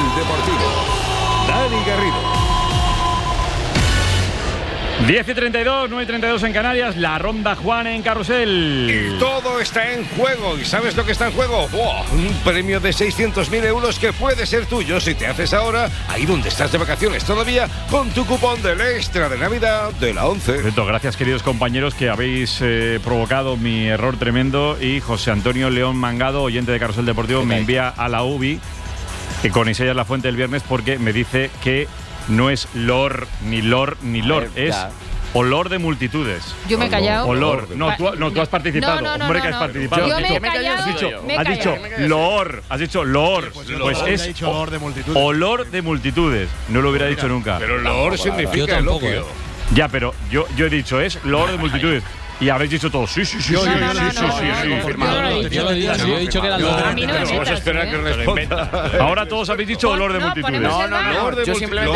Deportivo. Dani Garrido. 10:32, 9:32 en Canarias, la ronda Juan en Carrusel. Y todo está en juego. ¿Y sabes lo que está en juego? ¡Wow! Un premio de 600.000 euros que puede ser tuyo si te haces ahora, ahí donde estás de vacaciones todavía, con tu cupón del extra de Navidad de la 11. Perfecto, gracias queridos compañeros que habéis provocado mi error tremendo. Y José Antonio León Mangado, oyente de Carrusel Deportivo, me envía a la UBI, que con Isaías La Fuente el viernes, porque me dice que no es lor, es olor de multitudes. Yo me he callado. Olor. No, tú has participado. No, Hombre, que has participado. Yo me he callado. Has dicho loor. Has dicho loor. Pues es olor de multitudes. Olor de multitudes. No lo hubiera dicho nunca. Pero loor significa elogio. Ya, pero yo he dicho es loor de multitudes. Y habéis dicho todo. Sí. Yo lo he dicho que era loor. A mí no me Vamos a esperar que responda. Ahora todos habéis dicho olor de multitudes. No. Yo simplemente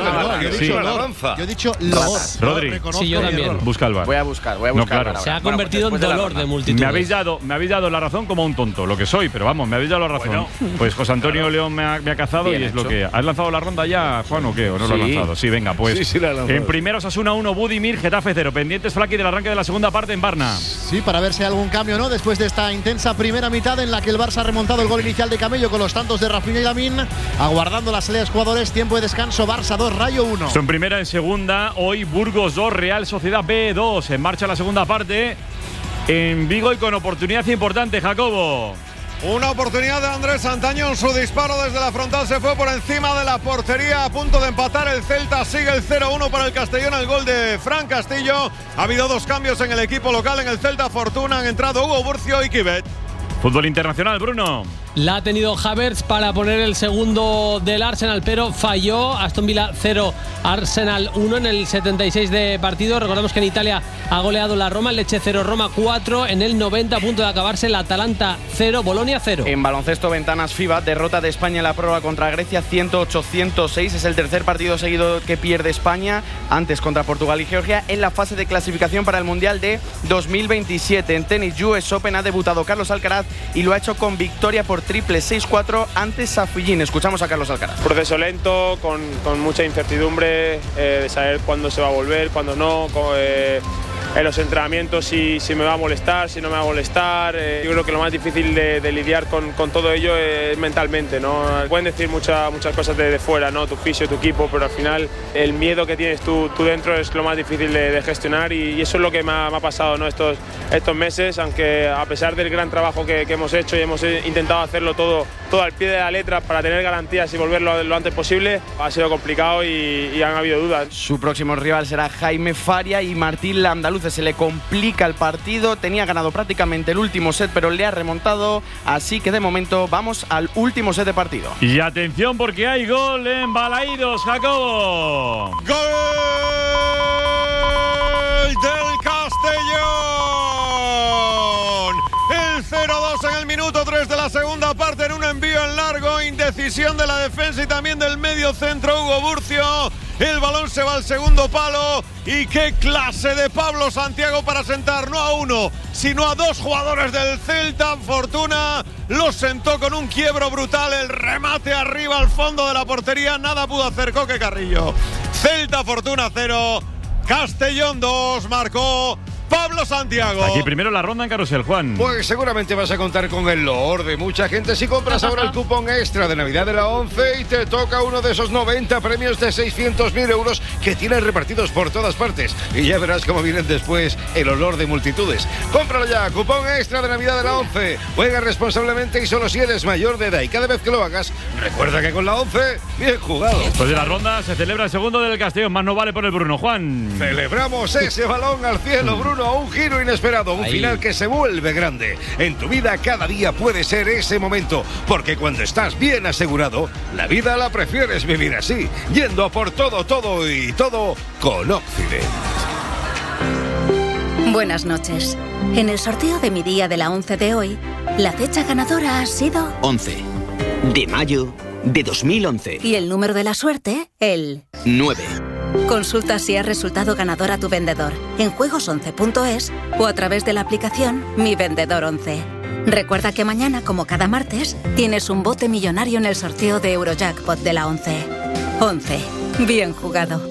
Yo he dicho loor. Rodri. Sí, yo también. Busca el bar. Voy a buscar. No, claro. Se ha convertido en dolor de multitudes. Me habéis dado la razón como un tonto, lo que soy, pero vamos, me habéis dado la razón. Pues José Antonio León me ha cazado y es lo que. ¿Has lanzado la ronda ya, Juan, o qué? ¿O no lo has lanzado? Sí, venga, pues. Sí, la he lanzado. En primero Osasuna 1, Budimir, Getafe 0. Pendientes Flaki del arranque de la segunda parte en Varna. Sí, para ver si hay algún cambio, ¿no? Después de esta intensa primera mitad en la que el Barça ha remontado el gol inicial de Camello con los tantos de Rafinha y Lamín, aguardando la salida de jugadores, tiempo de descanso, Barça 2, Rayo 1. En primera, en segunda, hoy Burgos 2, Real Sociedad B2. En marcha la segunda parte en Vigo y con oportunidad importante, Jacobo. Una oportunidad de Andrés Santañón, su disparo desde la frontal se fue por encima de la portería, a punto de empatar el Celta, sigue el 0-1 para el Castellón, el gol de Fran Castillo. Ha habido dos cambios en el equipo local, en el Celta Fortuna han entrado Hugo Burcio y Kibet. Fútbol internacional, Bruno. La ha tenido Havertz para poner el segundo del Arsenal, pero falló. Aston Villa 0, Arsenal 1 en el 76 de partido. Recordamos que en Italia ha goleado la Roma, el Lecce 0, Roma 4. En el 90, a punto de acabarse, el Atalanta 0, Bolonia 0. En baloncesto, ventanas FIBA, derrota de España en la prórroga contra Grecia 108-106. Es el tercer partido seguido que pierde España, antes contra Portugal y Georgia, en la fase de clasificación para el Mundial de 2027. En tenis, US Open ha debutado Carlos Alcaraz y lo ha hecho con victoria por triple 6-4 ante Safillín. Escuchamos a Carlos Alcaraz. Proceso lento, con mucha incertidumbre de saber cuándo se va a volver, cuándo no, en los entrenamientos si me va a molestar, si no me va a molestar. Yo creo que lo más difícil de lidiar con todo ello es mentalmente, ¿no? Pueden decir muchas cosas de fuera, ¿no? Tu fisio, tu equipo, pero al final el miedo que tienes tú dentro es lo más difícil de gestionar y eso es lo que me ha pasado, ¿no? Estos meses, aunque a pesar del gran trabajo que hemos hecho y hemos intentado hacerlo todo al pie de la letra para tener garantías y volverlo lo antes posible, ha sido complicado y han habido dudas. Su próximo rival será Jaime Faria y Martín Landaluce. Se le complica el partido, tenía ganado prácticamente el último set, pero le ha remontado, así que de momento vamos al último set de partido. Y atención porque hay gol en Balaídos, Jacobo. ¡Gol del Castellón! El 0-2 en el minuto 3 de la segunda parte en un envío en largo, indecisión de la defensa y también del medio centro Hugo Burcio. El balón se va al segundo palo y qué clase de Pablo Santiago para sentar no a uno, sino a dos jugadores del Celta. Fortuna los sentó con un quiebro brutal, el remate arriba al fondo de la portería, nada pudo hacer Coque Carrillo. Celta Fortuna 0, Castellón 2, marcó Pablo Santiago. Aquí primero la ronda en Carrusel, Juan. Pues seguramente vas a contar con el loor de mucha gente si compras ahora el cupón extra de Navidad de la 11 y te toca uno de esos 90 premios de 600.000 euros que tienes repartidos por todas partes. Y ya verás cómo vienen después el olor de multitudes. Cómpralo ya, cupón extra de Navidad de la 11. Juega responsablemente y solo si eres mayor de edad. Y cada vez que lo hagas, recuerda que con la 11, bien jugado. Después de la ronda se celebra el segundo del Castellón. Más no vale por el Bruno, Juan. Celebramos ese balón al cielo, Bruno. Un giro inesperado, un final que se vuelve grande. En tu vida cada día puede ser ese momento, porque cuando estás bien asegurado, la vida la prefieres vivir así, yendo a por todo con Occident. Buenas noches. En el sorteo de mi día de la 11 de hoy, la fecha ganadora ha sido 11 de mayo de 2011. Y el número de la suerte, el 9. Consulta si has resultado ganador a tu vendedor en juegos11.es o a través de la aplicación Mi Vendedor 11. Recuerda que mañana, como cada martes, tienes un bote millonario en el sorteo de Eurojackpot de la 11. 11. Bien jugado.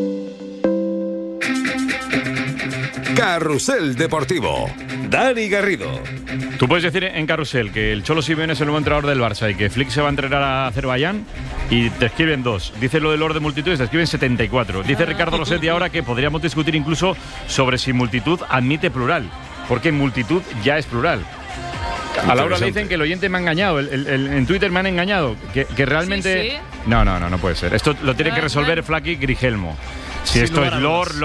Carrusel Deportivo. Dani Garrido. Tú puedes decir en Carrusel que el Cholo Simeone es el nuevo entrenador del Barça y que Flick se va a entrenar a Azerbaiyán y te escriben 2. Dice lo del orden de multitudes, te escriben 74. Dice Ricardo Rossetti ahora que podríamos discutir incluso sobre si multitud admite plural, porque multitud ya es plural. A Laura le dicen que el oyente me ha engañado, en Twitter me han engañado, que realmente... Sí. No puede ser. Esto lo tiene que resolver Flaky Grigelmo. Si esto es Lord,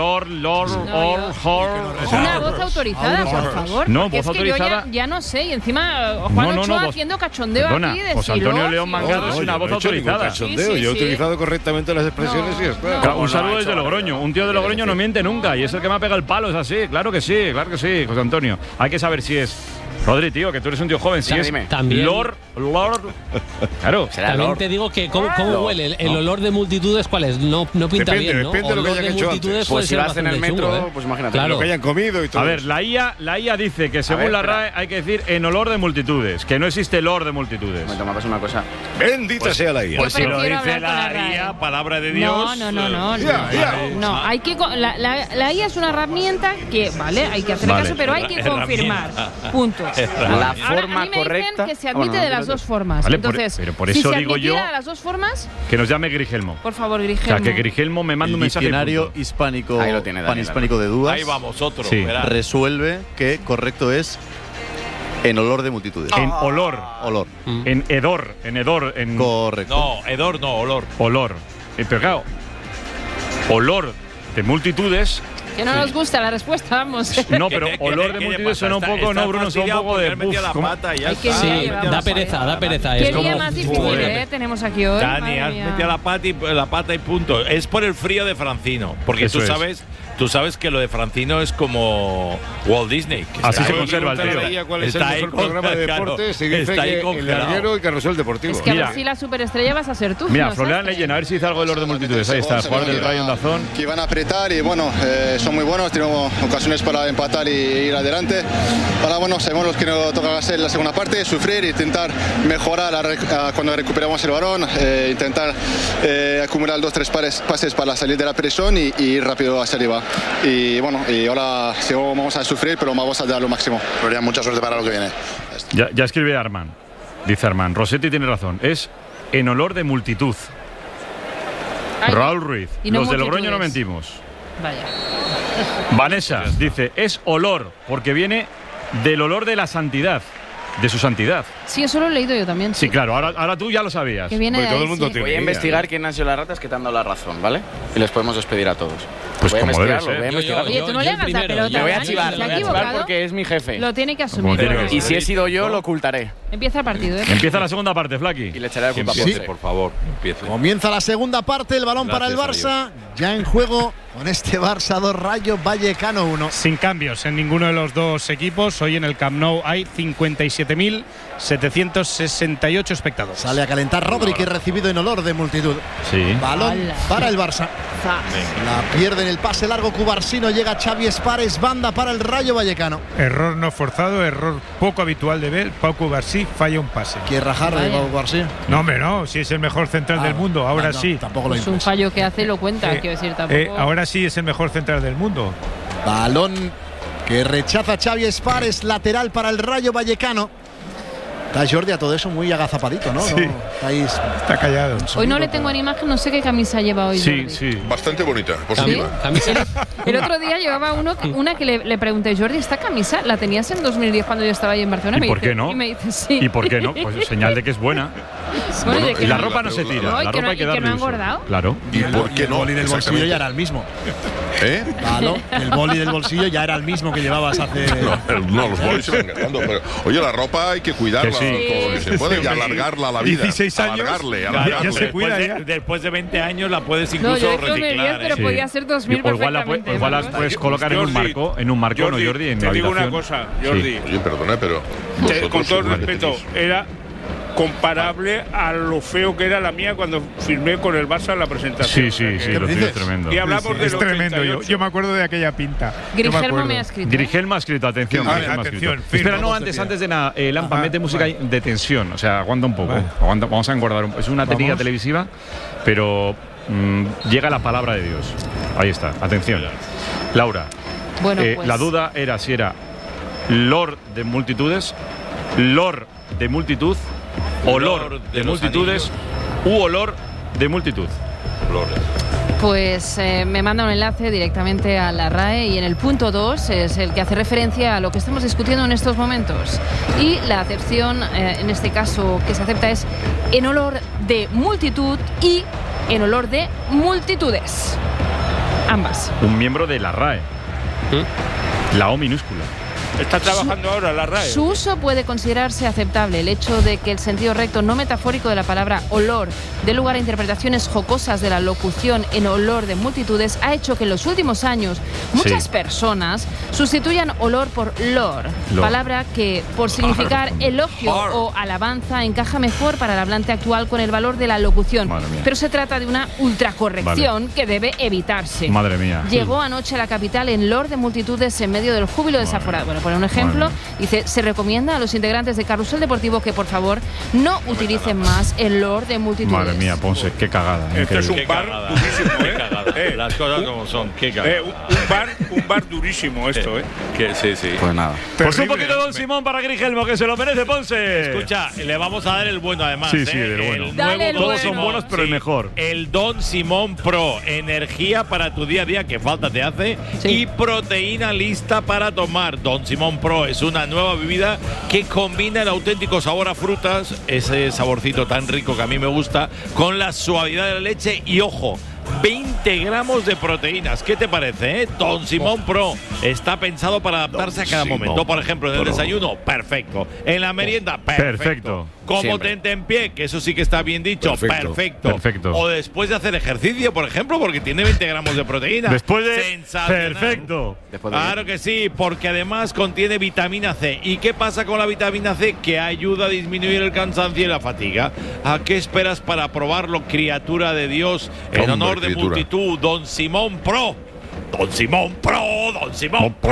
Una voz autorizada, por favor. No, porque voz es que autorizada. yo ya no sé. Y encima Juan Ochoa haciendo cachondeo aquí de José Antonio León Mangado es una voz autorizada. Cachondeo. Yo he utilizado correctamente las expresiones y está. Claro, un saludo desde Logroño. Un tío de Logroño no miente nunca y es el que me ha pegado el palo, es así. Claro que sí, José Antonio. Hay que saber si es... Rodri, tío, que tú eres un tío joven. Si es también. Lord. Claro. También te digo que cómo huele. El olor de multitudes, ¿cuál es? No pinta bien, ¿no? Depende de lo que Olor hayan de hecho multitudes antes. puede Pues si ser lo hacen en el bastante metro, chungo, pues imagínate. Claro. Lo que hayan comido y todo. A ver, la IA dice que según la RAE hay que decir en olor de multitudes, que no existe olor de multitudes. Me tomabas una cosa. Bendita sea la IA. Pues si lo dice la IA, palabra de Dios. No, hay que la IA es una herramienta que, vale, hay que hacerle caso, pero hay que confirmar. Punto. La Ahora, forma a mí me correcta. dicen que se admite de las dos formas. Vale, Entonces, pero por si eso se digo admitiera yo de las dos formas, que nos llame Grigelmo. por favor, O Grigelmo. sea, que Grigelmo me manda un El mensaje. y diccionario punto. hispánico, Ahí lo tiene, Daniel, panhispánico de dudas Ahí vamos, otro. Sí. verás. resuelve que correcto es en olor de multitudes. En olor, Olor. en hedor, en Correcto. No, hedor no, olor. olor. Pero claro, olor de multitudes. Que no nos gusta la respuesta, vamos. No, pero ¿Qué olor de le multitudes pasa? suena un poco, no, Bruno, suena un poco de. Metió la ¿cómo? pata y ya Ay, qué está. bien. Sí, llevamos. da pereza. Qué Es día como, más difícil joder. tenemos aquí hoy. Dani, madre has mía. metido la pata y punto. Es por el frío de Francino. Porque Eso es. tú sabes que lo de Francino es como Walt Disney. que Así está se ahí- conserva el tío. IA cuál es Está el ahí mejor programa de claro, deportes y dice está ahí que el congelado. larguero y Carrusel Deportivo. Es que a Mira. ver si la superestrella vas a ser tú. Mira, no Florian sabes. Leyen, a ver si dice algo del olor de multitudes. Ahí está, jugador del Rayo Dazón. Que van a apretar y bueno, son muy buenos, tenemos ocasiones para empatar y ir adelante. Ahora bueno, sabemos lo que nos toca hacer en la segunda parte, sufrir, intentar mejorar cuando recuperamos el balón, intentar acumular 2-3 pases para salir de la presión y ir rápido hacia arriba. Y bueno, y ahora sí, vamos a sufrir, pero vamos a dar lo máximo. Florian, mucha suerte para lo que viene. Ya escribe Armand. Dice Armand. Rossetti tiene razón. Es en olor de multitud. Ay, Raúl Ruiz. y no Los de Logroño no multitudes. mentimos. Vaya. Vanessa dice, es olor, porque viene del olor de la santidad, de su santidad. Sí, eso lo he leído yo también. Sí, claro, ahora tú ya lo sabías. Que viene de Porque todo ahí, el mundo sí. tiene Voy a idea. investigar quién han sido las ratas que te han dado la razón, ¿vale? Y les podemos despedir a todos. Pues voy a como debe investigarlo, ser. voy a investigarlo. Oye, tú no le hagas la pelota. Le voy a Dani, chivar, se le ha voy a chivar equivocado. porque es mi jefe. Lo tiene que Como asumir. tiene que Y si he sido yo, lo ocultaré. Empieza el partido, ¿eh? Empieza la segunda parte, Flaky. Y le echaré la culpa a Empiece, Ponce. por favor. Empiece. Comienza la segunda parte, el balón para el Gracias Barça. Ya en juego con este Barça 2, Rayo Vallecano 1. Sin cambios en ninguno de los dos equipos. Hoy en el Camp Nou hay 57.768 espectadores. Sale a calentar Rodri, que recibido en olor de multitud. Sí. Balón ¡Hala! para el Barça. La pierde en el pase largo Cubarsino. Llega Xavi Espares, banda para el Rayo Vallecano. Error no forzado, error poco habitual de ver. Pau Cubarsí falla un pase. ¿Quiere rajar de Vaya. Cubarsí? No, hombre, no. Si es el mejor central del mundo, ahora no, sí. Tampoco lo Es un impulsa. fallo que hace, lo cuenta, quiero decir, tampoco. Ahora sí es el mejor central del mundo. Balón que rechaza Xavi Espares, lateral para el Rayo Vallecano. Está Jordi a todo eso muy agazapadito, ¿no? Sí. No, estáis Está callado. Hoy no le tengo en imagen, no sé qué camisa lleva hoy. Sí, Jordi. sí. Bastante bonita, positiva. El otro día llevaba una que le pregunté, Jordi, ¿esta camisa la tenías en 2010 cuando yo estaba ahí en Barcelona? ¿Y Me por dice- qué no? Y me dice, sí. ¿Y por qué no? Pues señal de que es buena. Bueno, de que Y la no- ropa no se tira. No, y La que ropa no- hay que y que darle no ha uso. engordado. Claro. ¿Y por qué el no? boli del bolsillo Exactamente. ya era el mismo. ¿Eh? Claro, el boli del bolsillo ya era el mismo que llevabas hace. No, los bolis se van gastando. Pero, oye, la ropa hay que cuidarla Que sí. todo lo que se puede y Sí, alargarla a la vida. 16 años. Alargarle, Ya alargarle. se cuida, ya. Después de 20 años la puedes No, incluso yo dije 2010, reciclar. pero Sí. podía ser 2000 O igual la perfectamente. puedes colocar en un marco, ¿no, Jordi? En te la digo una habitación. cosa, Sí. Jordi. Oye, perdona, pero. Con todo vosotros respeto, tenéis- comparable a lo feo que era la mía cuando firmé con el Barça en la presentación. Sí, lo tuyo es tremendo. Y hablamos de es tremendo. Yo me acuerdo de aquella pinta. Grigelmo me ha escrito. Grigelmo ha escrito, atención. Espera, antes de nada, Lampa, mete música de tensión. O sea, aguanta un poco. Vamos a engordar un poco. Es una técnica televisiva, pero llega la palabra de Dios. Ahí está, atención. Laura, bueno, pues la duda era si era Lord de multitudes, Lord de multitud, olor de multitudes u olor de multitud. Pues me manda un enlace directamente a la RAE y en el punto 2 es el que hace referencia a lo que estamos discutiendo en estos momentos. Y la acepción, en este caso, que se acepta es en olor de multitud y en olor de multitudes. Ambas. Un miembro de la RAE. La O minúscula. Está trabajando ahora la RAE. Su uso puede considerarse aceptable. El hecho de que el sentido recto no metafórico de la palabra olor dé lugar a interpretaciones jocosas de la locución en olor de multitudes ha hecho que en los últimos años muchas personas sustituyan olor por lor, palabra que por significar elogio o alabanza encaja mejor para el hablante actual con el valor de la locución. Pero se trata de una ultracorrección que debe evitarse. Madre mía. Llegó anoche a la capital en lor de multitudes en medio del júbilo desaforado. Bueno, por un ejemplo, dice, se recomienda a los integrantes de Carrusel Deportivo que por favor no utilicen más el lor de multitudes. Madre mía, Ponce, qué cagada. Este es un bar durísimo, Las cosas como son, qué cagada. Un bar durísimo esto, Sí. Pues nada. Pues un poquito Don Simón para Grigelmo, que se lo merece, Ponce. Escucha, le vamos a dar el bueno además. Sí, del bueno. Todos son buenos, pero el mejor. El Don Simón Pro, energía para tu día a día, que falta te hace, y proteína lista para tomar. Don Simón Pro es una nueva bebida que combina el auténtico sabor a frutas, ese saborcito tan rico que a mí me gusta, con la suavidad de la leche y, ojo, 20 gramos de proteínas. ¿Qué te parece, Don Simón Pro está pensado para adaptarse a cada momento. Por ejemplo, en el desayuno, perfecto. En la merienda, perfecto. Como tentempié, que eso sí que está bien dicho, perfecto. O después de hacer ejercicio, por ejemplo, porque tiene 20 gramos de proteína. Después de… Sensacional. Perfecto. Claro que sí, porque además contiene vitamina C. ¿Y qué pasa con la vitamina C? Que ayuda a disminuir el cansancio y la fatiga. ¿A qué esperas para probarlo, criatura de Dios? En honor de multitud, Don Simón Pro. Don Simón Pro. Don Simón Pro.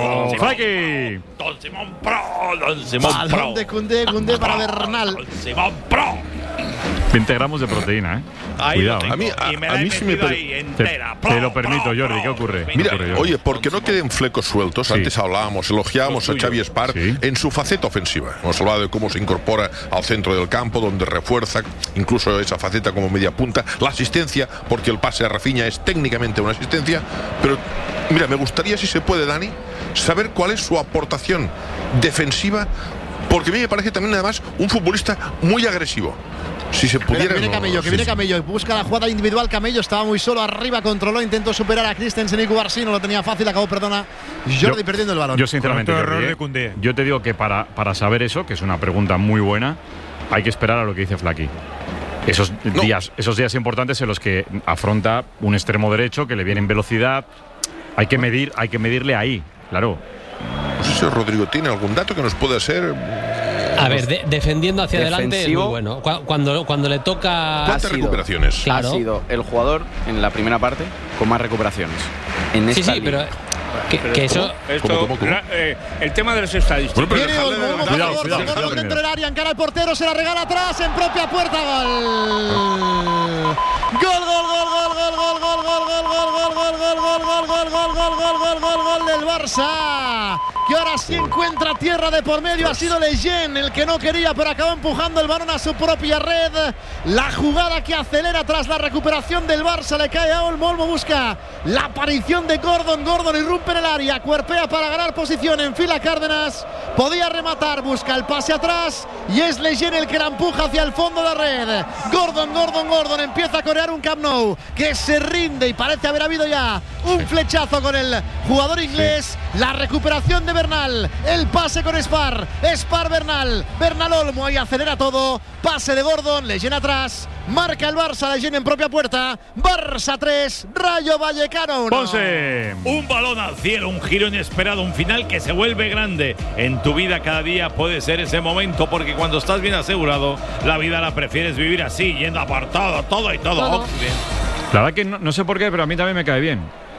Balón de Koundé para Bernal. Don Simón Pro. 20 gramos de proteína, Cuidado. A mí sí me te lo permito, Jordi. ¿Qué ocurre? Mira, oye, porque no queden flecos sueltos. Antes elogiábamos a Xavi Espart en su faceta ofensiva. Hemos hablado de cómo se incorpora al centro del campo, donde refuerza incluso esa faceta como media punta. La asistencia, porque el pase a Rafinha es técnicamente una asistencia. Pero, mira, me gustaría, si se puede, Dani, saber cuál es su aportación defensiva, porque a mí me parece también, además, un futbolista muy agresivo. Si se pudiera… Que viene Camello, busca la jugada individual. Camello estaba muy solo arriba, controló, intentó superar a Christensen y Cubarsí, no lo tenía fácil, acabó, Jordi perdiendo el balón. Yo sinceramente, yo te digo que para saber eso, que es una pregunta muy buena, hay que esperar a lo que dice Flaky. Esos días importantes en los que afronta un extremo derecho que le viene en velocidad, hay que medirle ahí, claro. No sé si Rodrigo tiene algún dato que nos pueda ser… A ver, defendiendo hacia adelante es muy bueno. Cuando le toca… ¿Cuántas recuperaciones? Claro. Ha sido el jugador en la primera parte con más recuperaciones. En esta pero… Que eso… ¿Cómo? El tema de las estadísticas. Viene gol dentro del área, encara al portero, se la regala atrás, en propia puerta, gol. Gol del Barça, que ahora sí encuentra tierra de por medio. Ha sido Lejeune el que no quería, pero acabó empujando el balón a su propia red. La jugada que acelera tras la recuperación del Barça, le cae a Olmo. Olmo busca la aparición de Gordon irrumpe en el área, cuerpea para ganar posición, enfila Cárdenas, podía rematar, busca el pase atrás y es Lejeune el que la empuja hacia el fondo de la red. Gordon empieza a corear un Camp Nou que se rinde y parece haber habido ya un flechazo con el jugador inglés. La recuperación de Bernal. El pase con Spar. Spar Bernal. Bernal Olmo. Ahí acelera todo. Pase de Gordon. Leyen atrás. Marca el Barça. Leyen en propia puerta. Barça 3. Rayo Vallecano 1. Ponce. Un balón al cielo, un giro inesperado, un final que se vuelve grande. En tu vida cada día puede ser ese momento, porque cuando estás bien asegurado, la vida la prefieres vivir así, yendo apartado, todo y todo. La verdad que no sé por qué, pero a mí también me cae bien.